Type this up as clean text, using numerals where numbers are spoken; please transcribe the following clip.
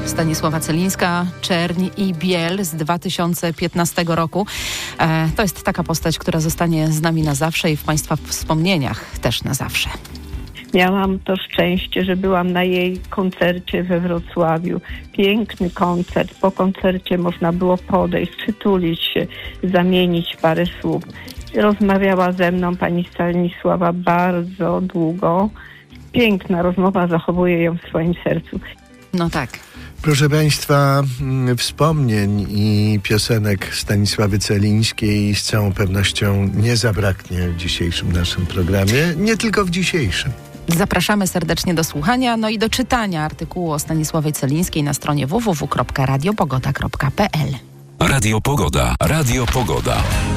Stanisława Celińska, Czerń i Biel z 2015 roku. To jest taka postać, która zostanie z nami na zawsze i w Państwa wspomnieniach też na zawsze. Miałam to szczęście, że byłam na jej koncercie we Wrocławiu. Piękny koncert. Po koncercie można było podejść, przytulić się, zamienić parę słów. Rozmawiała ze mną pani Stanisława bardzo długo. Piękna rozmowa, zachowuję ją w swoim sercu. No tak. Proszę Państwa, wspomnień i piosenek Stanisławy Celińskiej z całą pewnością nie zabraknie w dzisiejszym naszym programie, nie tylko w dzisiejszym. Zapraszamy serdecznie do słuchania, no i do czytania artykułu o Stanisławie Celińskiej na stronie www.radiopogoda.pl. Radio Pogoda. Radio Pogoda.